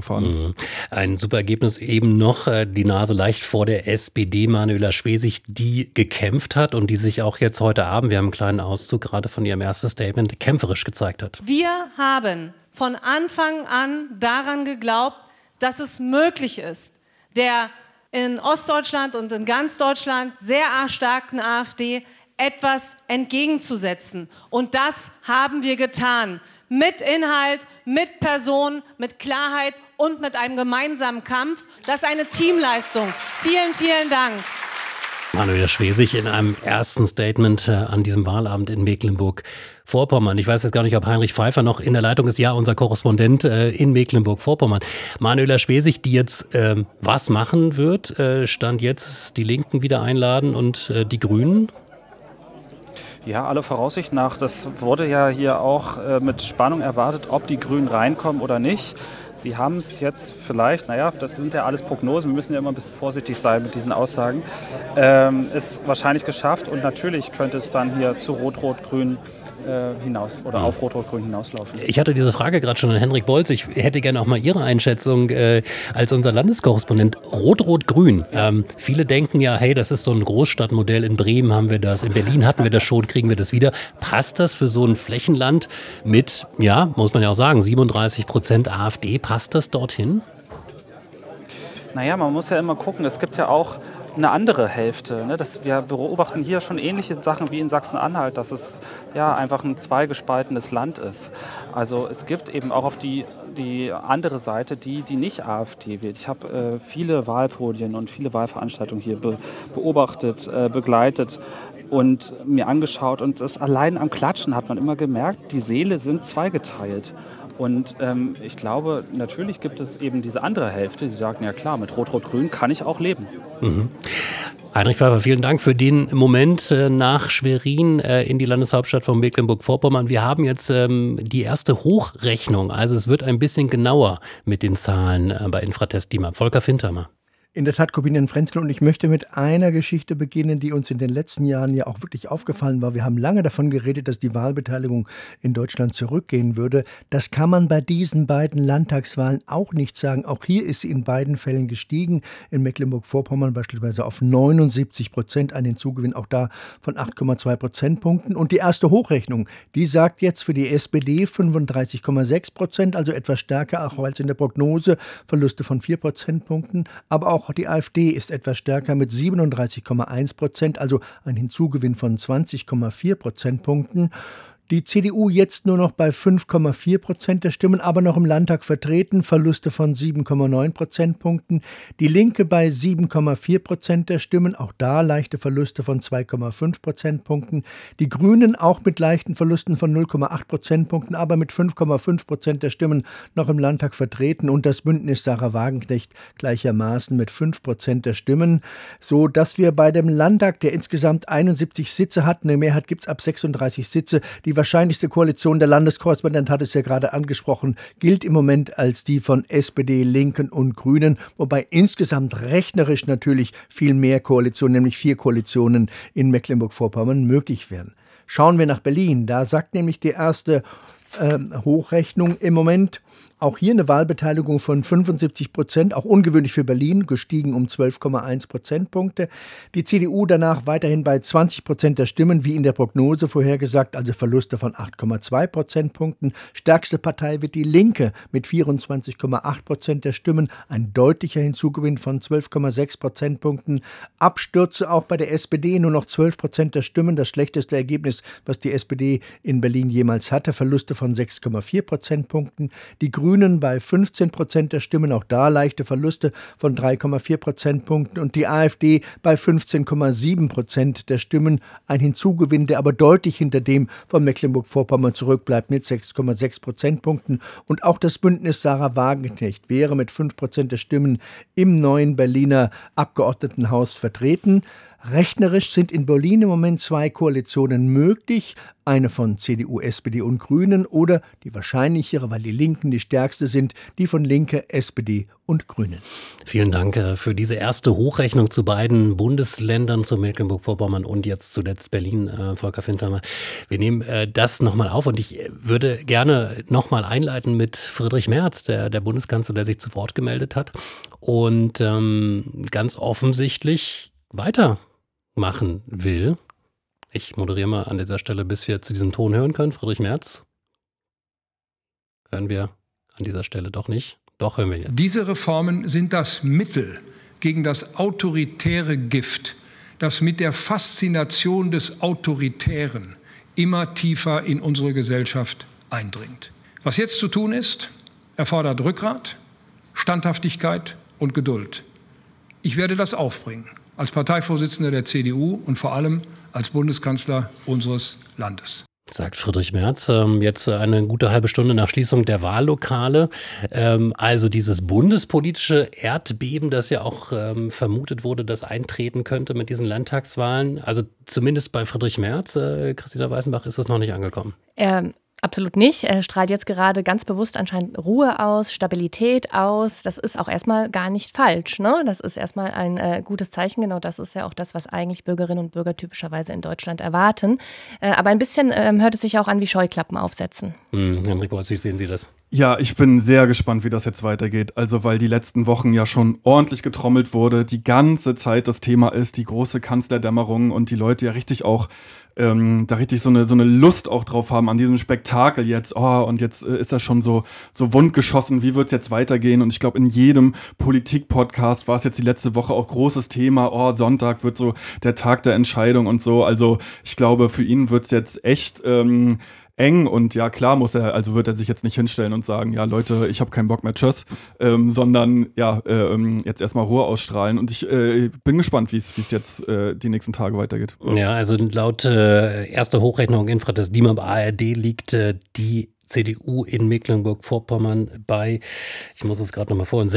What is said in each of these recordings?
davon. Ein super Ergebnis eben noch, die Nase leicht vor der SPD, Manuela Schwesig, die gekämpft hat und die sich auch jetzt heute Abend, wir haben einen kleinen Auszug gerade von ihrem ersten Statement, kämpferisch gezeigt hat. Wir haben von Anfang an daran geglaubt, dass es möglich ist, der in Ostdeutschland und in ganz Deutschland sehr starken AfD etwas entgegenzusetzen. Und das haben wir getan. Mit Inhalt, mit Person, mit Klarheit und mit einem gemeinsamen Kampf. Das ist eine Teamleistung. Vielen, vielen Dank. Manuela Schwesig in einem ersten Statement an diesem Wahlabend in Mecklenburg-Vorpommern. Ich weiß jetzt gar nicht, ob Heinrich Pfeiffer noch in der Leitung ist. Ja, unser Korrespondent in Mecklenburg-Vorpommern. Manuela Schwesig, die jetzt was machen wird, Stand jetzt die Linken wieder einladen und die Grünen? Ja, alle Voraussicht nach. Das wurde ja hier auch mit Spannung erwartet, ob die Grünen reinkommen oder nicht. Sie haben es jetzt vielleicht, das sind ja alles Prognosen, wir müssen ja immer ein bisschen vorsichtig sein mit diesen Aussagen, ist wahrscheinlich geschafft und natürlich könnte es dann hier zu Rot-Rot-Grün hinaus oder auf Rot-Rot-Grün hinauslaufen. Ich hatte diese Frage gerade schon an Henrik Bolz. Ich hätte gerne auch mal Ihre Einschätzung als unser Landeskorrespondent. Rot-Rot-Grün. Viele denken ja, hey, das ist so ein Großstadtmodell. In Bremen haben wir das, in Berlin hatten wir das schon, kriegen wir das wieder. Passt das für so ein Flächenland mit, ja, muss man ja auch sagen, 37% AfD? Passt das dorthin? Man muss ja immer gucken, es gibt ja auch eine andere Hälfte. Ne? Wir beobachten hier schon ähnliche Sachen wie in Sachsen-Anhalt, dass es ja einfach ein zweigespaltenes Land ist. Also es gibt eben auch auf die andere Seite, die nicht AfD wählt. Ich habe viele Wahlpodien und viele Wahlveranstaltungen hier beobachtet, begleitet und mir angeschaut. Und das allein am Klatschen hat man immer gemerkt, die Säle sind zweigeteilt. Und ich glaube, natürlich gibt es eben diese andere Hälfte, die sagen, ja klar, mit Rot-Rot-Grün kann ich auch leben. Heinrich Pfeiffer, vielen Dank für den Moment nach Schwerin in die Landeshauptstadt von Mecklenburg-Vorpommern. Wir haben jetzt die erste Hochrechnung, also es wird ein bisschen genauer mit den Zahlen bei Infratest DIMAP. Volker Fintermer. In der Tat, Corbinian Frenzel, und ich möchte mit einer Geschichte beginnen, die uns in den letzten Jahren ja auch wirklich aufgefallen war. Wir haben lange davon geredet, dass die Wahlbeteiligung in Deutschland zurückgehen würde. Das kann man bei diesen beiden Landtagswahlen auch nicht sagen. Auch hier ist sie in beiden Fällen gestiegen. In Mecklenburg-Vorpommern beispielsweise auf 79%, ein Hinzugewinn auch da von 8,2 Prozentpunkten. Und die erste Hochrechnung, die sagt jetzt für die SPD 35,6%, also etwas stärker auch als in der Prognose, Verluste von 4 Prozentpunkten. Aber auch die AfD ist etwas stärker mit 37,1%, also ein Hinzugewinn von 20,4 Prozentpunkten. Die CDU jetzt nur noch bei 5,4% der Stimmen, aber noch im Landtag vertreten, Verluste von 7,9 Prozentpunkten. Die Linke bei 7,4% der Stimmen, auch da leichte Verluste von 2,5 Prozentpunkten. Die Grünen auch mit leichten Verlusten von 0,8 Prozentpunkten, aber mit 5,5% der Stimmen noch im Landtag vertreten. Und das Bündnis Sarah Wagenknecht gleichermaßen mit 5% der Stimmen, so dass wir bei dem Landtag, der insgesamt 71 Sitze hat, eine Mehrheit gibt es ab 36 Sitze, die wahrscheinlichste Koalition, der Landeskorrespondent hat es ja gerade angesprochen, gilt im Moment als die von SPD, Linken und Grünen, wobei insgesamt rechnerisch natürlich viel mehr Koalitionen, nämlich 4 Koalitionen in Mecklenburg-Vorpommern möglich wären. Schauen wir nach Berlin, da sagt nämlich die erste Hochrechnung im Moment auch hier eine Wahlbeteiligung von 75%, auch ungewöhnlich für Berlin, gestiegen um 12,1 Prozentpunkte. Die CDU danach weiterhin bei 20% der Stimmen, wie in der Prognose vorhergesagt, also Verluste von 8,2 Prozentpunkten. Stärkste Partei wird die Linke mit 24,8% der Stimmen, ein deutlicher Hinzugewinn von 12,6 Prozentpunkten. Abstürze auch bei der SPD, nur noch 12% der Stimmen, das schlechteste Ergebnis, was die SPD in Berlin jemals hatte, Verluste von 6,4 Prozentpunkten. Die Grünen bei 15% der Stimmen, auch da leichte Verluste von 3,4 Prozentpunkten und die AfD bei 15,7% der Stimmen, ein Hinzugewinn, der aber deutlich hinter dem von Mecklenburg-Vorpommern zurückbleibt mit 6,6 Prozentpunkten. Und auch das Bündnis Sarah Wagenknecht wäre mit 5% der Stimmen im neuen Berliner Abgeordnetenhaus vertreten. Rechnerisch sind in Berlin im Moment 2 Koalitionen möglich, eine von CDU, SPD und Grünen oder die wahrscheinlichere, weil die Linken die stärkste sind, die von Linke, SPD und Grünen. Vielen Dank für diese erste Hochrechnung zu beiden Bundesländern, zu Mecklenburg-Vorpommern und jetzt zuletzt Berlin, Volker Fintermer. Wir nehmen das nochmal auf und ich würde gerne nochmal einleiten mit Friedrich Merz, der Bundeskanzler, der sich zu Wort gemeldet hat und ganz offensichtlich weitermachen will. Ich moderiere mal an dieser Stelle, bis wir zu diesem Ton hören können. Friedrich Merz. Hören wir an dieser Stelle doch nicht. Doch, hören wir jetzt. Diese Reformen sind das Mittel gegen das autoritäre Gift, das mit der Faszination des Autoritären immer tiefer in unsere Gesellschaft eindringt. Was jetzt zu tun ist, erfordert Rückgrat, Standhaftigkeit und Geduld. Ich werde das aufbringen, als Parteivorsitzender der CDU und vor allem als Bundeskanzler unseres Landes. Sagt Friedrich Merz, jetzt eine gute halbe Stunde nach Schließung der Wahllokale. Also dieses bundespolitische Erdbeben, das ja auch vermutet wurde, das eintreten könnte mit diesen Landtagswahlen. Also zumindest bei Friedrich Merz, Christina Weißenbach, ist es noch nicht angekommen. Absolut nicht. Er strahlt jetzt gerade ganz bewusst anscheinend Ruhe aus, Stabilität aus. Das ist auch erstmal gar nicht falsch, ne? Das ist erstmal ein gutes Zeichen. Genau, das ist ja auch das, was eigentlich Bürgerinnen und Bürger typischerweise in Deutschland erwarten. Aber ein bisschen hört es sich auch an wie Scheuklappen aufsetzen. Henrik Bolz, wie sehen Sie das? Ja, ich bin sehr gespannt, wie das jetzt weitergeht. Also, weil die letzten Wochen ja schon ordentlich getrommelt wurde, die ganze Zeit das Thema ist, die große Kanzlerdämmerung und die Leute ja richtig auch da richtig so eine Lust auch drauf haben an diesem Spektakel jetzt. Oh, und jetzt ist er schon so wundgeschossen. Wie wird's jetzt weitergehen? Und ich glaube, in jedem Politik-Podcast war es jetzt die letzte Woche auch großes Thema. Oh, Sonntag wird so der Tag der Entscheidung und so. Also ich glaube, für ihn wird's jetzt echt eng und ja, klar wird er sich jetzt nicht hinstellen und sagen, ja Leute, ich habe keinen Bock mehr, tschüss, sondern ja, jetzt erstmal Ruhe ausstrahlen und ich bin gespannt, wie es jetzt die nächsten Tage weitergeht. Ja, also laut erster Hochrechnung Infratest DIMAP ARD liegt die CDU in Mecklenburg-Vorpommern bei, ich muss es gerade nochmal vorhin,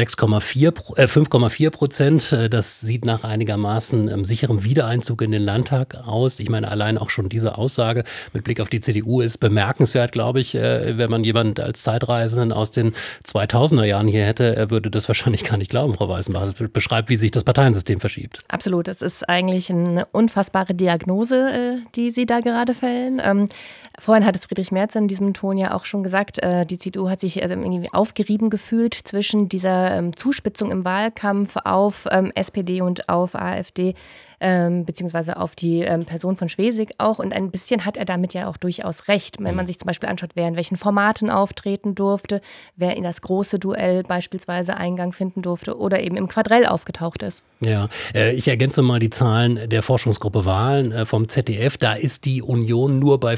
5,4%. Das sieht nach einigermaßen sicherem Wiedereinzug in den Landtag aus. Ich meine, allein auch schon diese Aussage mit Blick auf die CDU ist bemerkenswert, glaube ich. Wenn man jemand als Zeitreisenden aus den 2000er Jahren hier hätte, er würde das wahrscheinlich gar nicht glauben, Frau Weißenbach. Das beschreibt, wie sich das Parteiensystem verschiebt. Absolut, es ist eigentlich eine unfassbare Diagnose, die Sie da gerade fällen. Vorhin hat es Friedrich Merz in diesem Ton ja auch schon gesagt, die CDU hat sich irgendwie aufgerieben gefühlt zwischen dieser Zuspitzung im Wahlkampf auf SPD und auf AfD, beziehungsweise auf die Person von Schwesig auch. Und ein bisschen hat er damit ja auch durchaus recht. Wenn man sich zum Beispiel anschaut, wer in welchen Formaten auftreten durfte, wer in das große Duell beispielsweise Eingang finden durfte oder eben im Quadrell aufgetaucht ist. Ja, ich ergänze mal die Zahlen der Forschungsgruppe Wahlen vom ZDF. Da ist die Union nur bei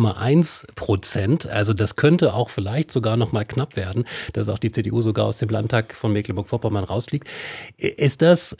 5,1%. Also das könnte auch vielleicht sogar noch mal knapp werden, dass auch die CDU sogar aus dem Landtag von Mecklenburg-Vorpommern rausfliegt. Ist das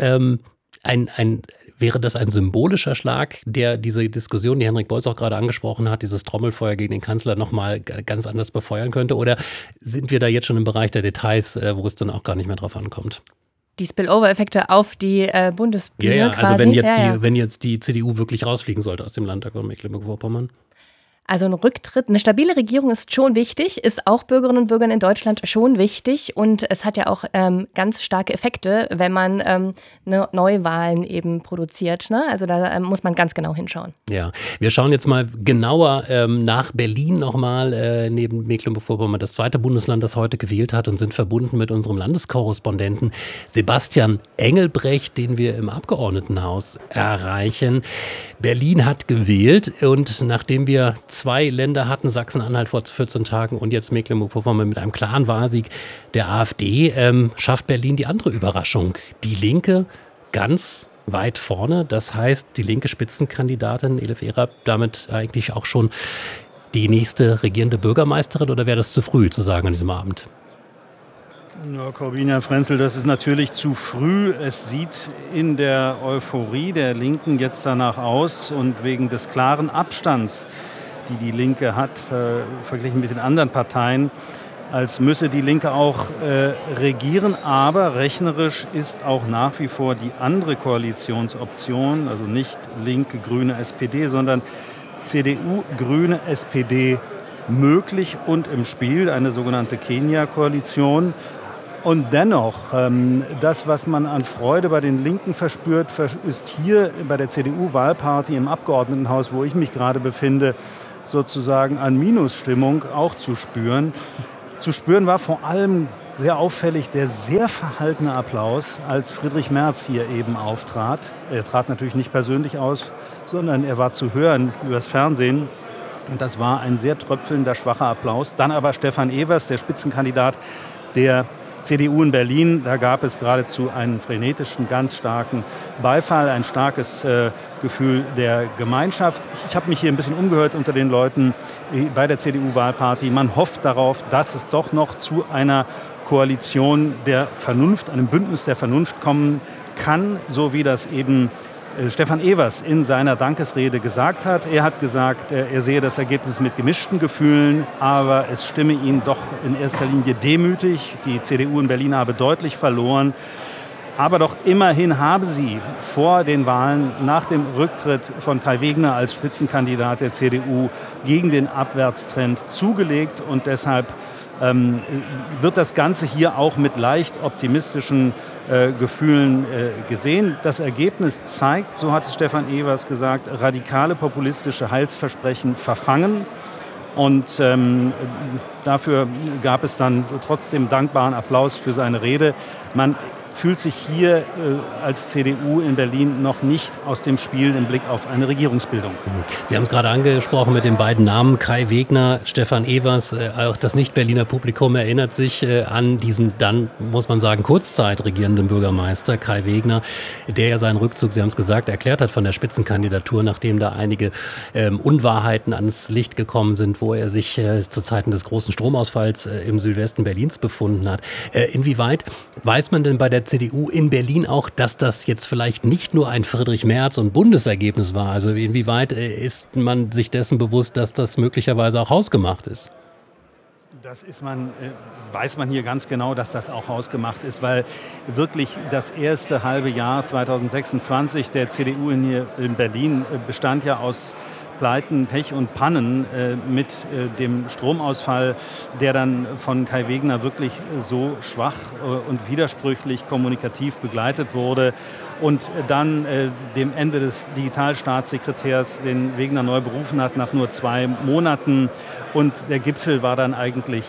wäre das ein symbolischer Schlag, der diese Diskussion, die Henrik Bolz auch gerade angesprochen hat, dieses Trommelfeuer gegen den Kanzler nochmal ganz anders befeuern könnte? Oder sind wir da jetzt schon im Bereich der Details, wo es dann auch gar nicht mehr drauf ankommt? Die Spillover-Effekte auf die Bundesbühne ja, quasi. Also wenn jetzt die CDU wirklich rausfliegen sollte aus dem Landtag von Mecklenburg-Vorpommern? Also ein Rücktritt, eine stabile Regierung ist schon wichtig, ist auch Bürgerinnen und Bürgern in Deutschland schon wichtig und es hat ja auch ganz starke Effekte, wenn man Neuwahlen eben produziert. Ne? Also da muss man ganz genau hinschauen. Ja, wir schauen jetzt mal genauer nach Berlin nochmal, neben Mecklenburg-Vorpommern, das zweite Bundesland, das heute gewählt hat und sind verbunden mit unserem Landeskorrespondenten Sebastian Engelbrecht, den wir im Abgeordnetenhaus erreichen. Berlin hat gewählt und nachdem wir 2 Länder hatten, Sachsen-Anhalt vor 14 Tagen und jetzt Mecklenburg-Vorpommern mit einem klaren Wahlsieg der AfD, schafft Berlin die andere Überraschung. Die Linke ganz weit vorne. Das heißt, die linke Spitzenkandidatin Elif Erab damit eigentlich auch schon die nächste regierende Bürgermeisterin, oder wäre das zu früh zu sagen an diesem Abend? Ja, Corbina Frenzel, das ist natürlich zu früh. Es sieht in der Euphorie der Linken jetzt danach aus und wegen des klaren Abstands, die Linke hat, verglichen mit den anderen Parteien, als müsse die Linke auch regieren. Aber rechnerisch ist auch nach wie vor die andere Koalitionsoption, also nicht Linke, Grüne, SPD, sondern CDU, Grüne, SPD möglich und im Spiel, eine sogenannte Kenia-Koalition. Und dennoch, das, was man an Freude bei den Linken verspürt, ist hier bei der CDU-Wahlparty im Abgeordnetenhaus, wo ich mich gerade befinde, sozusagen an Minusstimmung auch zu spüren. Zu spüren war vor allem sehr auffällig der sehr verhaltene Applaus, als Friedrich Merz hier eben auftrat. Er trat natürlich nicht persönlich aus, sondern er war zu hören übers Fernsehen. Und das war ein sehr tröpfelnder, schwacher Applaus. Dann aber Stefan Evers, der Spitzenkandidat der CDU in Berlin. Da gab es geradezu einen frenetischen, ganz starken Beifall, ein starkes Gefühl der Gemeinschaft. Ich habe mich hier ein bisschen umgehört unter den Leuten bei der CDU-Wahlparty. Man hofft darauf, dass es doch noch zu einer Koalition der Vernunft, einem Bündnis der Vernunft kommen kann, so wie das eben Stefan Evers in seiner Dankesrede gesagt hat. Er hat gesagt, er sehe das Ergebnis mit gemischten Gefühlen, aber es stimme ihn doch in erster Linie demütig. Die CDU in Berlin habe deutlich verloren. Aber doch immerhin habe sie vor den Wahlen nach dem Rücktritt von Kai Wegner als Spitzenkandidat der CDU gegen den Abwärtstrend zugelegt. Und deshalb wird das Ganze hier auch mit leicht optimistischen Gefühlen gesehen. Das Ergebnis zeigt, so hat Stefan Evers gesagt, radikale populistische Heilsversprechen verfangen. Und dafür gab es dann trotzdem dankbaren Applaus für seine Rede. Man fühlt sich hier als CDU in Berlin noch nicht aus dem Spiel im Blick auf eine Regierungsbildung. Sie haben es gerade angesprochen mit den beiden Namen, Kai Wegner, Stefan Evers. Auch das Nicht-Berliner Publikum erinnert sich an diesen dann, muss man sagen, Kurzzeit regierenden Bürgermeister Kai Wegner, der ja seinen Rückzug, Sie haben es gesagt, erklärt hat von der Spitzenkandidatur, nachdem da einige Unwahrheiten ans Licht gekommen sind, wo er sich zu Zeiten des großen Stromausfalls im Südwesten Berlins befunden hat. Inwieweit weiß man denn bei der CDU in Berlin auch, dass das jetzt vielleicht nicht nur ein Friedrich Merz und Bundesergebnis war? Also inwieweit ist man sich dessen bewusst, dass das möglicherweise auch hausgemacht ist? Das weiß man hier ganz genau, dass das auch hausgemacht ist, weil wirklich das erste halbe Jahr 2026 der CDU in Berlin bestand ja aus Pleiten, Pech und Pannen mit dem Stromausfall, der dann von Kai Wegner wirklich so schwach und widersprüchlich kommunikativ begleitet wurde. Und dann dem Ende des Digitalstaatssekretärs, den Wegner neu berufen hat, nach nur 2 Monaten. Und der Gipfel war dann eigentlich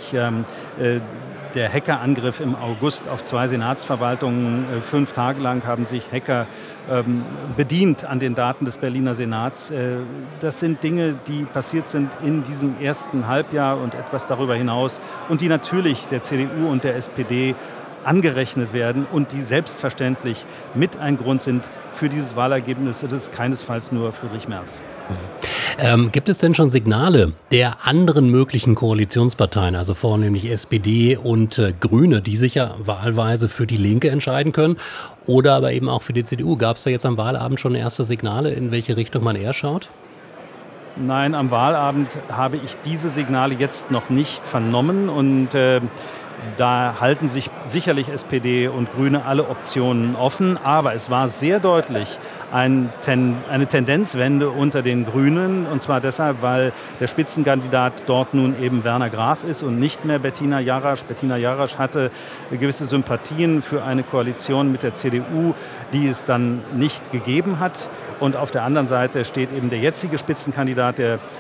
der Hackerangriff im August auf 2 Senatsverwaltungen. 5 Tage lang haben sich Hacker bedient an den Daten des Berliner Senats. Das sind Dinge, die passiert sind in diesem ersten Halbjahr und etwas darüber hinaus und die natürlich der CDU und der SPD angerechnet werden und die selbstverständlich mit ein Grund sind für dieses Wahlergebnis. Das ist keinesfalls nur Friedrich Merz. Gibt es denn schon Signale der anderen möglichen Koalitionsparteien, also vornehmlich SPD und Grüne, die sich ja wahlweise für die Linke entscheiden können oder aber eben auch für die CDU? Gab es da jetzt am Wahlabend schon erste Signale, in welche Richtung man eher schaut? Nein, am Wahlabend habe ich diese Signale jetzt noch nicht vernommen und da halten sich sicherlich SPD und Grüne alle Optionen offen, aber es war sehr deutlich eine Tendenzwende unter den Grünen, und zwar deshalb, weil der Spitzenkandidat dort nun eben Werner Graf ist und nicht mehr Bettina Jarasch. Bettina Jarasch hatte gewisse Sympathien für eine Koalition mit der CDU, die es dann nicht gegeben hat. Und auf der anderen Seite steht eben der jetzige Spitzenkandidat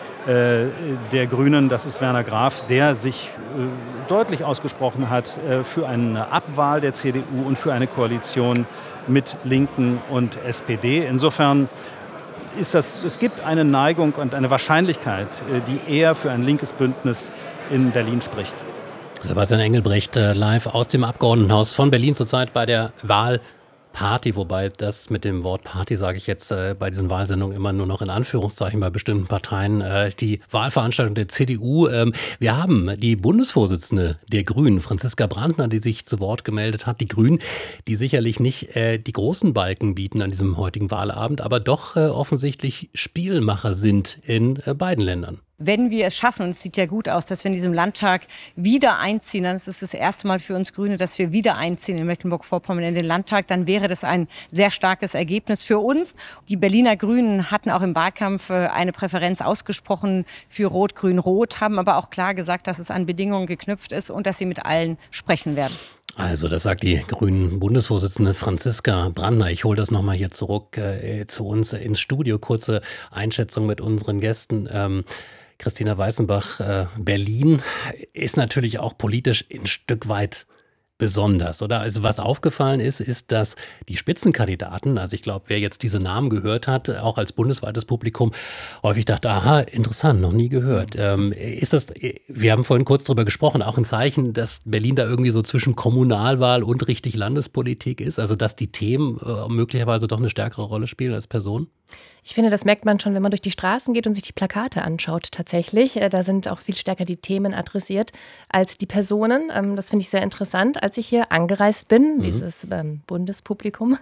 der Grünen, das ist Werner Graf, der sich deutlich ausgesprochen hat für eine Abwahl der CDU und für eine Koalition mit Linken und SPD. Insofern es gibt eine Neigung und eine Wahrscheinlichkeit, die eher für ein linkes Bündnis in Berlin spricht. Sebastian Engelbrecht live aus dem Abgeordnetenhaus von Berlin zurzeit bei der Wahlparty, wobei das mit dem Wort Party sage ich jetzt bei diesen Wahlsendungen immer nur noch in Anführungszeichen bei bestimmten Parteien, die Wahlveranstaltung der CDU. Wir haben die Bundesvorsitzende der Grünen, Franziska Brandner, die sich zu Wort gemeldet hat. Die Grünen, die sicherlich nicht die großen Balken bieten an diesem heutigen Wahlabend, aber doch offensichtlich Spielmacher sind in beiden Ländern. wenn wir es schaffen, und es sieht ja gut aus, dass wir in diesem Landtag wieder einziehen, dann ist es das erste Mal für uns Grüne, dass wir wieder einziehen in Mecklenburg-Vorpommern in den Landtag, dann wäre das ein sehr starkes Ergebnis für uns. Die Berliner Grünen hatten auch im Wahlkampf eine Präferenz ausgesprochen für Rot-Grün-Rot, haben aber auch klar gesagt, dass es an Bedingungen geknüpft ist und dass sie mit allen sprechen werden. Also das sagt die grünen Bundesvorsitzende Franziska Brandner. Ich hole das nochmal hier zurück zu uns ins Studio. Kurze Einschätzung mit unseren Gästen. Christina Weißenbach, Berlin ist natürlich auch politisch ein Stück weit besonders, oder? Also was aufgefallen ist, dass die Spitzenkandidaten, also ich glaube, wer jetzt diese Namen gehört hat, auch als bundesweites Publikum, häufig dachte, aha, interessant, noch nie gehört. Ist das, wir haben vorhin kurz drüber gesprochen, auch ein Zeichen, dass Berlin da irgendwie so zwischen Kommunalwahl und richtig Landespolitik ist, also dass die Themen möglicherweise doch eine stärkere Rolle spielen als Personen? Ich finde, das merkt man schon, wenn man durch die Straßen geht und sich die Plakate anschaut tatsächlich. Da sind auch viel stärker die Themen adressiert als die Personen. Das finde ich sehr interessant, als ich hier angereist bin, dieses Bundespublikum.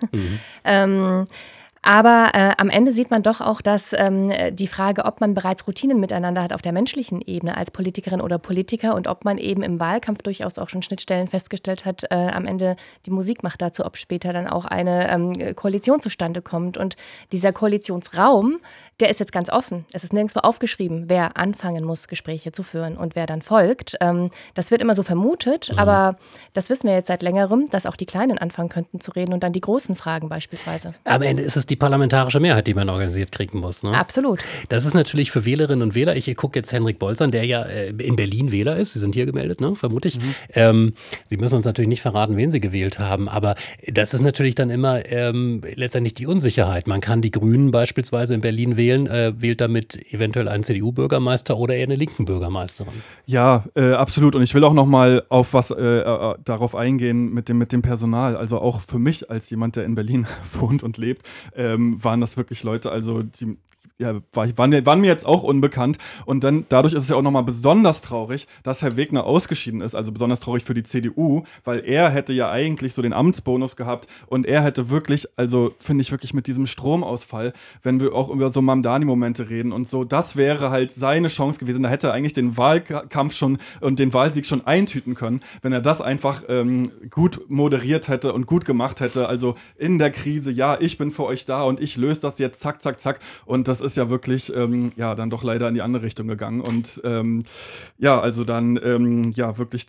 Aber am Ende sieht man doch auch, dass die Frage, ob man bereits Routinen miteinander hat auf der menschlichen Ebene als Politikerin oder Politiker und ob man eben im Wahlkampf durchaus auch schon Schnittstellen festgestellt hat, am Ende die Musik macht dazu, ob später dann auch eine Koalition zustande kommt. Und dieser Koalitionsraum, der ist jetzt ganz offen. Es ist nirgendwo aufgeschrieben, wer anfangen muss, Gespräche zu führen und wer dann folgt. Das wird immer so vermutet, aber das wissen wir jetzt seit längerem, dass auch die Kleinen anfangen könnten zu reden und dann die großen Fragen beispielsweise. Am Ende ist es die parlamentarische Mehrheit, die man organisiert kriegen muss. Ne? Absolut. Das ist natürlich für Wählerinnen und Wähler, ich gucke jetzt Henrik Bolz an, der ja in Berlin Wähler ist, Sie sind hier gemeldet, ne? Vermute ich. Sie müssen uns natürlich nicht verraten, wen Sie gewählt haben, aber das ist natürlich dann immer letztendlich die Unsicherheit. Man kann die Grünen beispielsweise in Berlin wählen, wählt damit eventuell einen CDU-Bürgermeister oder eher eine linken Bürgermeisterin. Ja, absolut. Und ich will auch noch mal auf was darauf eingehen mit dem Personal. Also auch für mich als jemand, der in Berlin wohnt und lebt, waren das wirklich Leute, also die waren mir jetzt auch unbekannt. Und dann dadurch ist es ja auch nochmal besonders traurig, dass Herr Wegner ausgeschieden ist. Also besonders traurig für die CDU, weil er hätte ja eigentlich so den Amtsbonus gehabt und er hätte wirklich, also finde ich wirklich mit diesem Stromausfall, wenn wir auch über so Mamdani-Momente reden und so, das wäre halt seine Chance gewesen. Da hätte er eigentlich den Wahlkampf schon und den Wahlsieg schon eintüten können, wenn er das einfach gut moderiert hätte und gut gemacht hätte. Also in der Krise, ja, ich bin für euch da und ich löse das jetzt, zack, zack, zack. Und das ist ja wirklich, dann doch leider in die andere Richtung gegangen. Und also dann, wirklich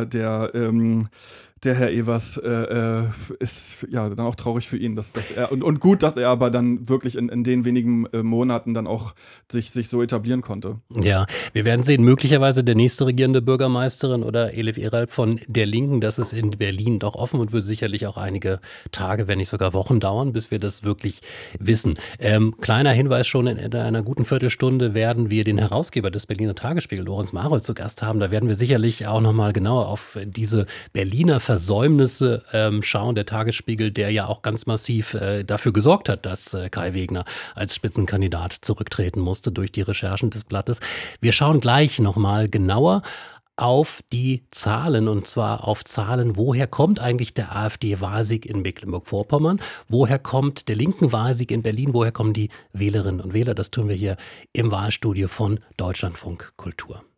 der Herr Evers ist ja dann auch traurig für ihn, dass er und gut, dass er aber dann wirklich in den wenigen Monaten dann auch sich so etablieren konnte. Ja, wir werden sehen, möglicherweise der nächste regierende Bürgermeisterin oder Elif Eralp von der Linken, das ist in Berlin doch offen und wird sicherlich auch einige Tage, wenn nicht sogar Wochen dauern, bis wir das wirklich wissen. Kleiner Hinweis schon, in einer guten Viertelstunde werden wir den Herausgeber des Berliner Tagesspiegel, Lorenz Marold, zu Gast haben. Da werden wir sicherlich auch nochmal genauer auf diese Berliner Versäumnisse schauen. Der Tagesspiegel, der ja auch ganz massiv dafür gesorgt hat, dass Kai Wegner als Spitzenkandidat zurücktreten musste durch die Recherchen des Blattes. Wir schauen gleich nochmal genauer auf die Zahlen, und zwar auf Zahlen, woher kommt eigentlich der AfD-Wahlsieg in Mecklenburg-Vorpommern, woher kommt der linken Wahlsieg in Berlin, woher kommen die Wählerinnen und Wähler. Das tun wir hier im Wahlstudio von Deutschlandfunk Kultur.